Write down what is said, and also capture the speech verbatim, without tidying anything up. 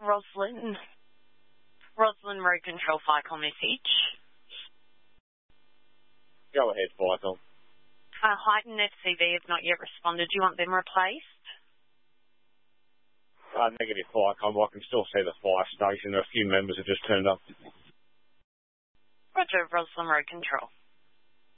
Roslyn. Roslyn Road Control Fire message. Go ahead, Fire. Uh, Heighton F C V have not yet responded. Do you want them replaced? Uh, negative, Firecom. I can still see the fire station. A few members have just turned up. Roger, Roslyn Road Control.